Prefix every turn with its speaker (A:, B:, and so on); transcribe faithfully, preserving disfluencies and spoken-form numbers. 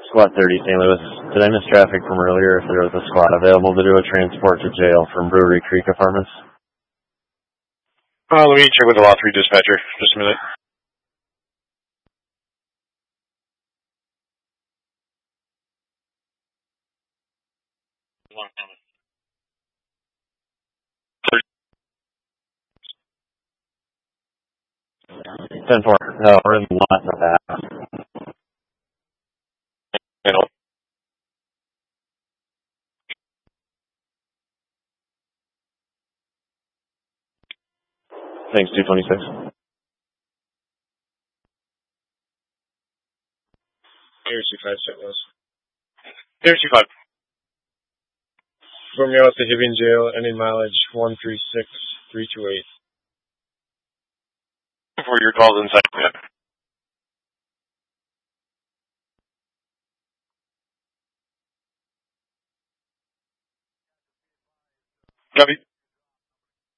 A: Squad thirty, Saint Louis. Did I miss traffic from earlier if there was a squad available to do a transport to jail from Brewery Creek Apartments?
B: Uh, let me check with the Law three dispatcher. Just a minute.
A: ten four. No, we're in the lot in the back. Thanks, two twenty-six.
B: Here's two five, Saint Louis. Here's two five. From Yale to Hibbing Jail, ending mileage one three six three two eight. For your calls inside. Copy.